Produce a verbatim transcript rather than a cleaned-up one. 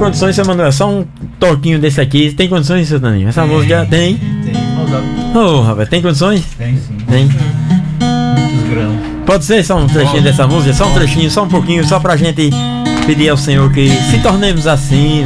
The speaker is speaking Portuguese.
condições, seu Manuel, só um toquinho desse aqui. Tem condições, seu Daninho? Essa tem, música tem? Tem. Ô, oh, rapaz, tem condições? Tem sim. Tem. Muitos grãos. Pode ser só um trechinho Pode. dessa música? Só um trechinho, só um pouquinho, só pra gente pedir ao Senhor que se tornemos assim.